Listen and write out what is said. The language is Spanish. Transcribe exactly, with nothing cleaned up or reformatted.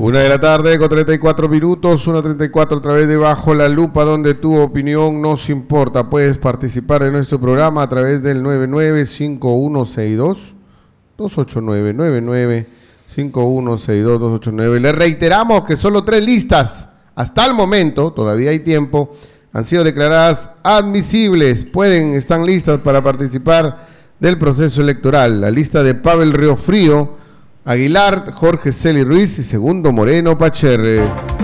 Una de la tarde con treinta y cuatro minutos, una treinta y cuatro a través de Bajo la Lupa, donde tu opinión nos importa. Puedes participar en nuestro programa a través del nueve nueve cinco uno seis dos dos ocho nueve, nueve nueve cinco uno seis dos dos ocho nueve. Le reiteramos que solo tres listas, hasta el momento, todavía hay tiempo, han sido declaradas admisibles. Pueden, están listas para participar del proceso electoral. La lista de Pavel Riofrío Aguilar, Jorge Celi Ruiz y Segundo Moreno Pacherre.